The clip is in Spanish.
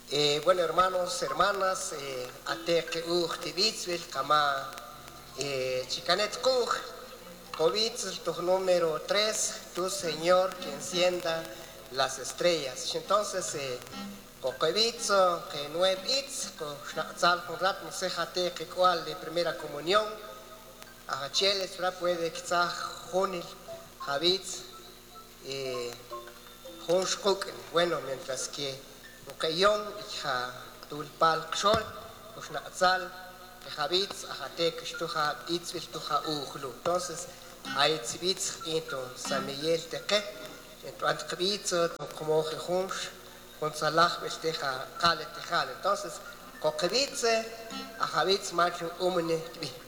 Bueno, hermanos, hermanas, ateque tibitzvil, kama chicanet kuj, kovitz, tu número 3, tu Señor que encienda las estrellas. Entonces, coquevitzo, que 9 itz, coxnatzal con rat, no se jate que cual de primera comunión, a cheles, puede quizá junil, javitz, bueno, mientras que Ukayon, hija tulpal kshol, ushnatzal, que javitz, ajate, que shtuja, itzvil, tuja, ujlu. Entonces, hay tzivitz, into San Miguel teque, into antkvitzo, como jejunsh, con salach, besteja, kale, tejal. Entonces, kokevitze, a javitz, marchen umene, tvi.